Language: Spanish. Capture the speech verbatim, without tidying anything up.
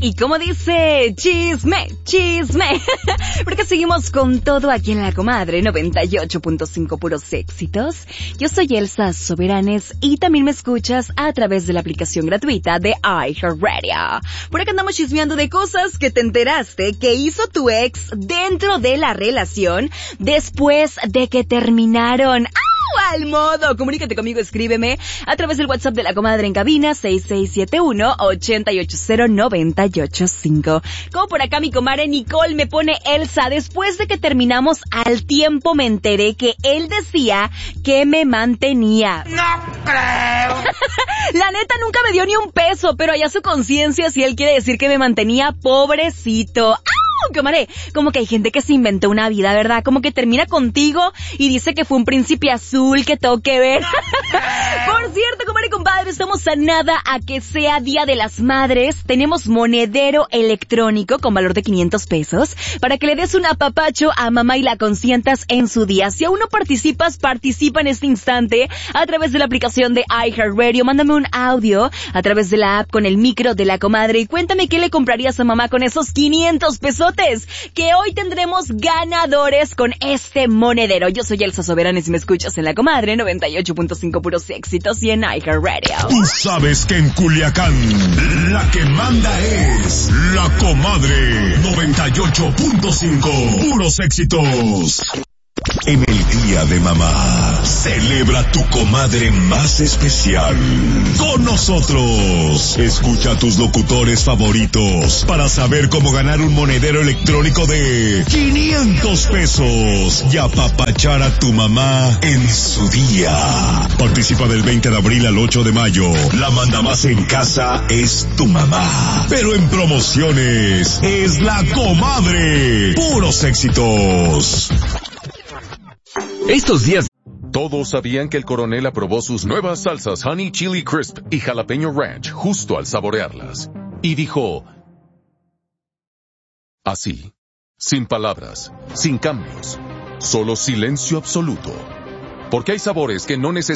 Y como dice, chisme, chisme. Porque seguimos con todo aquí en La Comadre noventa y ocho punto cinco puros éxitos. Yo soy Elsa Soberanes y también me escuchas a través de la aplicación gratuita de iHeartRadio. Por acá andamos chismeando de cosas que te enteraste que hizo tu ex dentro de la relación después de que terminaron. Al modo, comunícate conmigo, escríbeme a través del WhatsApp de La Comadre en cabina seis seis siete uno, ocho ocho cero, nueve ocho cinco. Como por acá mi comadre Nicole me pone: Elsa, después de que terminamos al tiempo me enteré que él decía que me mantenía. No creo. La neta nunca me dio ni un peso, pero allá su conciencia si él quiere decir que me mantenía, pobrecito. Comadre, como que hay gente que se inventó una vida, ¿verdad? Como que termina contigo y dice que fue un príncipe azul, que todo que ver. Por cierto, comadre y compadre, estamos a nada a que sea Día de las Madres. Tenemos monedero electrónico con valor de quinientos pesos para que le des un apapacho a mamá y la consientas en su día. Si aún no participas, participa en este instante a través de la aplicación de iHeartRadio. Mándame un audio a través de la app con el micro de La Comadre y cuéntame qué le comprarías a mamá con esos quinientos pesos. Que hoy tendremos ganadores con este monedero. Yo soy Elsa Soberanes y me escuchas en La Comadre noventa y ocho punto cinco puros éxitos y en iHeartRadio. Tú sabes que en Culiacán la que manda es La Comadre noventa y ocho punto cinco puros éxitos. En el Día de Mamá, celebra tu comadre más especial con nosotros. Escucha a tus locutores favoritos para saber cómo ganar un monedero electrónico de quinientos pesos y apapachar a tu mamá en su día. Participa del veinte de abril al ocho de mayo. La manda más en casa es tu mamá, pero en promociones es La Comadre. Puros éxitos. Estos días, todos sabían que el coronel aprobó sus nuevas salsas Honey Chili Crisp y Jalapeño Ranch justo al saborearlas. Y dijo, así, sin palabras, sin cambios, solo silencio absoluto. Porque hay sabores que no necesitan